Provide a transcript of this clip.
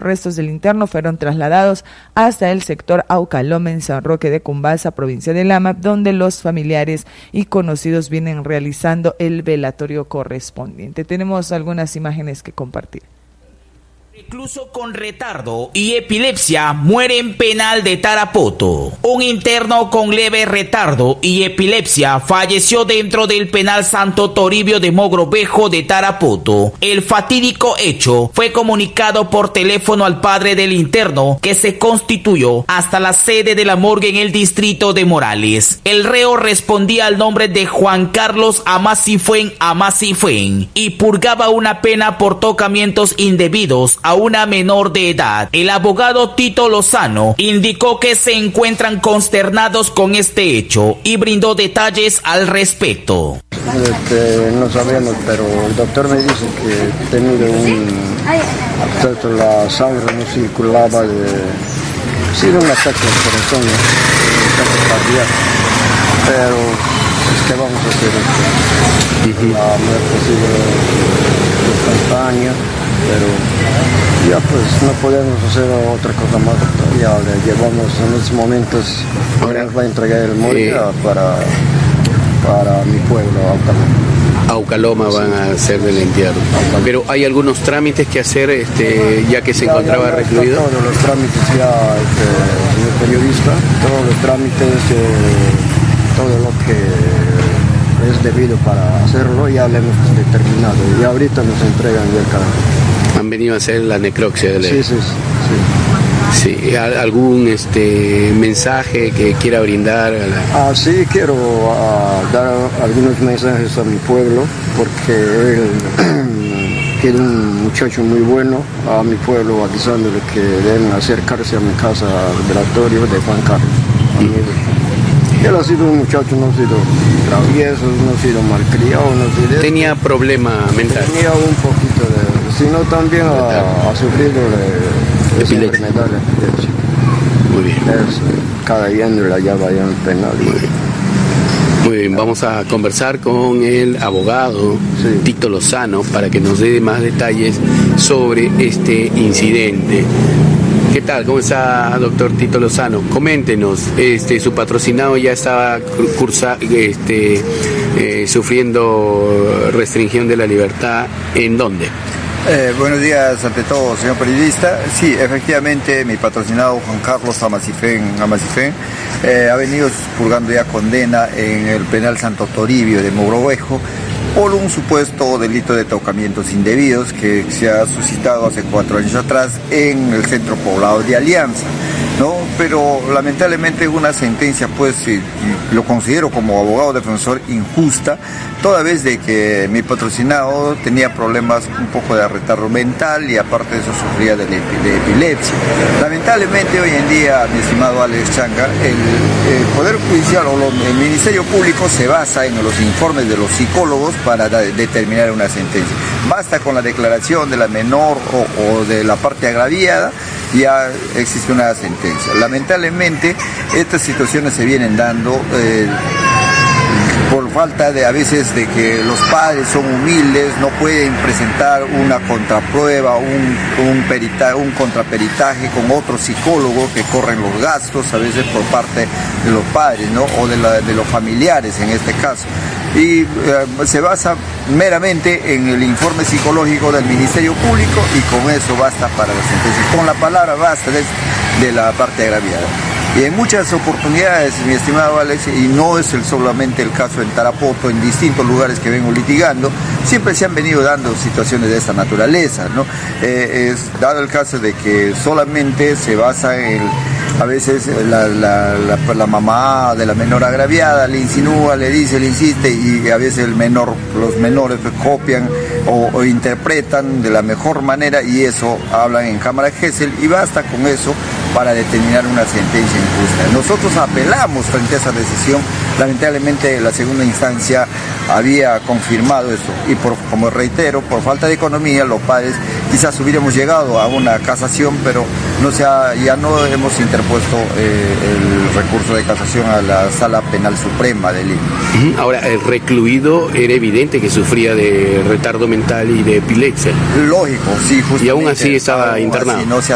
restos del interno fueron trasladados hasta el sector Aucaloma en San Roque de Cumbasa, provincia de Lama, donde los familiares y conocidos vienen realizando el velatorio correspondiente. Tenemos algunas imágenes que compartir. Recluso con retardo y epilepsia muere en penal de Tarapoto. Un interno con leve retardo y epilepsia falleció dentro del penal Santo Toribio de Mogrovejo de Tarapoto. El fatídico hecho fue comunicado por teléfono al padre del interno, que se constituyó hasta la sede de la morgue en el distrito de Morales. El reo respondía al nombre de Juan Carlos Amasifuen y purgaba una pena por tocamientos indebidos a una menor de edad. El abogado Tito Lozano indicó que se encuentran consternados con este hecho y brindó detalles al respecto. No sabemos, pero el doctor me dice que tenía la sangre no circulaba, sí, de un ataque al corazón, un ataque cardíaco, pero ¿qué vamos a hacer? La muerte ha sido instantánea, pero ya pues no podemos hacer otra cosa más. Ya le llevamos en estos momentos, ahora nos va a entregar el morgue para mi pueblo, Aucaloma van a hacer del entierro. Pero hay algunos trámites que hacer ya que se encontraba recluido. Todos los trámites ya, señor periodista, todos los trámites, todo lo que es debido para hacerlo ya lo hemos determinado y ahorita nos entregan ya el cadáver. Han venido a hacer la necropsia de ley. Sí. ¿Algún mensaje que quiera brindar? Sí, quiero dar algunos mensajes a mi pueblo, porque él es un muchacho muy bueno, a mi pueblo avisándole que deben acercarse a mi casa al velatorio de Juan Carlos. Él ha sido un muchacho, no ha sido travieso, no ha sido malcriado, no ha sido... ¿Tenía problema mental? Tenía un poquito de... sino también ha sufrido de enfermedad de epilepsia. Muy bien. Cada día la llave allá en el penal. Muy bien, vamos a conversar con el abogado Tito Lozano para que nos dé más detalles sobre este incidente. ¿Qué tal? ¿Cómo está, doctor Tito Lozano? Coméntenos, su patrocinado ya estaba sufriendo restricción de la libertad, ¿en dónde? Buenos días ante todo, señor periodista. Sí, efectivamente, mi patrocinado Juan Carlos Amasifén ha venido purgando ya condena en el penal Santo Toribio de Mogrovejo por un supuesto delito de tocamientos indebidos que se ha suscitado hace 4 años atrás en el centro poblado de Alianza, ¿no? Pero lamentablemente una sentencia, pues, lo considero como abogado defensor injusta, toda vez de que mi patrocinado tenía problemas un poco de retardo mental y aparte de eso sufría de epilepsia. Lamentablemente hoy en día, mi estimado Alex Changa, el Poder Judicial o el Ministerio Público se basa en los informes de los psicólogos para determinar una sentencia. Basta con la declaración de la menor o de la parte agraviada, ya existe una sentencia. Lamentablemente estas situaciones se vienen dando por falta de, a veces, de que los padres son humildes, no pueden presentar una contraprueba, un contraperitaje con otro psicólogo que corren los gastos, a veces por parte de los padres, ¿no? O de los familiares en este caso. Y se basa meramente en el informe psicológico del Ministerio Público y con eso basta para la sentencia. Con la palabra basta de la parte agraviada. Y en muchas oportunidades, mi estimado Alex, y no es solamente el caso en Tarapoto, en distintos lugares que vengo litigando, siempre se han venido dando situaciones de esta naturaleza, ¿no? Dado el caso de que solamente se basa en, a veces la mamá de la menor agraviada le insinúa, le dice, le insiste, y a veces los menores copian o interpretan de la mejor manera y eso hablan en cámara Gesell y basta con eso para determinar una sentencia injusta. Nosotros apelamos frente a esa decisión, lamentablemente la segunda instancia había confirmado eso y como reitero, por falta de economía, los padres quizás hubiéramos llegado a una casación, pero ya no hemos interpuesto el recurso de casación a la Sala Penal Suprema de Lima. Ahora, el recluido era evidente que sufría de retardo mental y de epilepsia. Lógico, sí, justamente. Y aún así estaba internado.